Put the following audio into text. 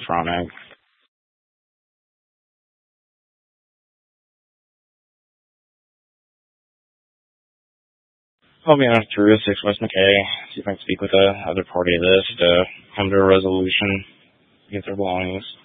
chronic. I'll be honest through 6 West McKay, see if I can speak with the other party of this to come to a resolution, get their belongings.